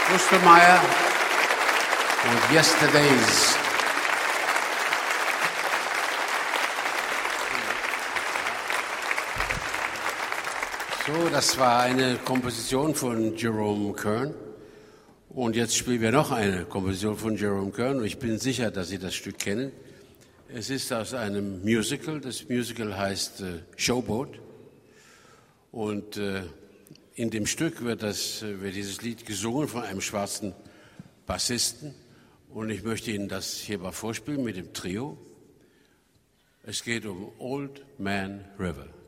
Ostermeier und Yesterdays. So, das war eine Komposition von Jerome Kern. Und jetzt spielen wir noch eine Komposition von Jerome Kern. Und ich bin sicher, dass Sie das Stück kennen. Es ist aus einem Musical. Das Musical heißt Showboat. Und in dem Stück wird dieses Lied gesungen von einem schwarzen Bassisten. Und ich möchte Ihnen das hier mal vorspielen mit dem Trio. Es geht um Old Man River.